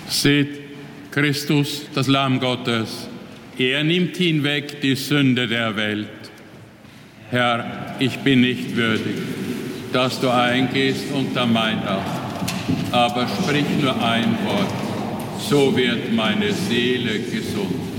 Seht, Christus, das Lamm Gottes, er nimmt hinweg die Sünde der Welt. Herr, ich bin nicht würdig, dass du eingehst unter mein Dach, aber sprich nur ein Wort, so wird meine Seele gesund.